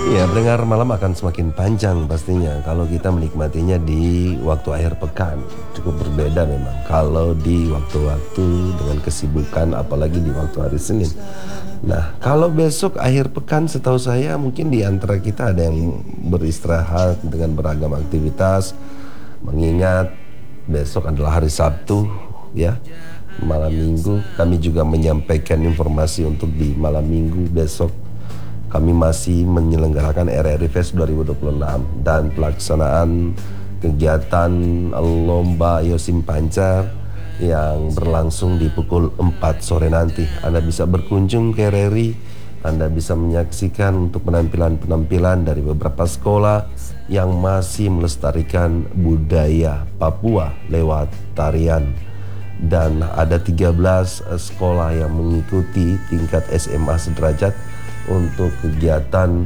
Iya, pendengar malam akan semakin panjang pastinya kalau kita menikmatinya di waktu akhir pekan. Cukup berbeda memang kalau di waktu-waktu dengan kesibukan, apalagi di waktu hari Senin. Nah, kalau besok akhir pekan setahu saya mungkin di antara kita ada yang beristirahat dengan beragam aktivitas, mengingat besok adalah hari Sabtu, ya. Malam Minggu kami juga menyampaikan informasi untuk di malam Minggu besok kami masih menyelenggarakan RRI Fest 2026 dan pelaksanaan kegiatan Lomba Yosim Pancar yang berlangsung di pukul 4 sore nanti. Anda bisa berkunjung ke RRI, Anda bisa menyaksikan untuk penampilan-penampilan dari beberapa sekolah yang masih melestarikan budaya Papua lewat tarian. Dan ada 13 sekolah yang mengikuti tingkat SMA sederajat untuk kegiatan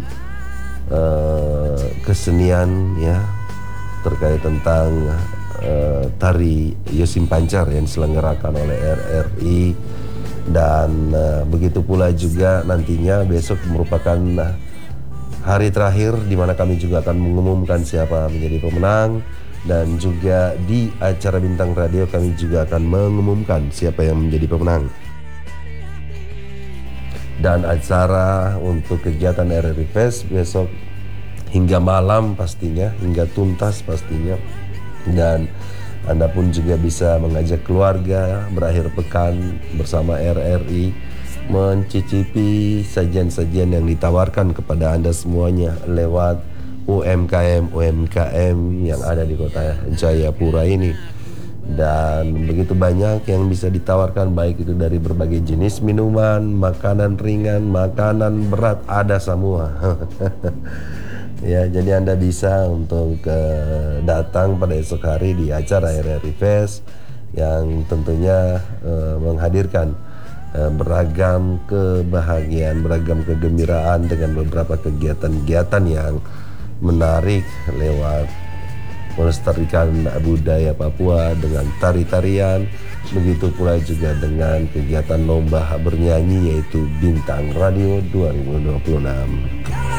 kesenian ya terkait tentang tari Yosim Pancar yang diselenggarakan oleh RRI. Dan begitu pula juga nantinya besok merupakan hari terakhir di mana kami juga akan mengumumkan siapa menjadi pemenang, dan juga di acara Bintang Radio kami juga akan mengumumkan siapa yang menjadi pemenang. Dan acara untuk kegiatan RRI Fest besok hingga malam pastinya, hingga tuntas pastinya. Dan Anda pun juga bisa mengajak keluarga berakhir pekan bersama RRI, mencicipi sajian-sajian yang ditawarkan kepada Anda semuanya lewat UMKM yang ada di kota Jayapura ini. Dan begitu banyak yang bisa ditawarkan, baik itu dari berbagai jenis minuman, makanan ringan, makanan berat, ada semua. Ya, jadi Anda bisa untuk datang pada esok hari di acara RRI Fest yang tentunya menghadirkan beragam kebahagiaan, beragam kegembiraan dengan beberapa kegiatan-kegiatan yang menarik lewat melestarikan budaya Papua dengan tari-tarian. Begitu pula juga dengan kegiatan lomba bernyanyi yaitu Bintang Radio 2026.